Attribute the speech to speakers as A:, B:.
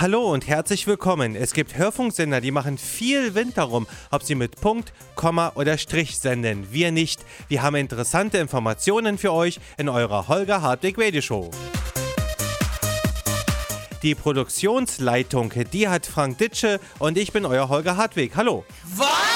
A: Hallo und herzlich willkommen. Es gibt Hörfunksender, die machen viel Wind darum, ob sie mit Punkt, Komma oder Strich senden. Wir nicht. Wir haben interessante Informationen für euch in eurer Holger Hartwig Radio Show. Die Produktionsleitung, die hat Frank Ditsche und ich bin euer Holger Hartwig. Hallo.
B: Was?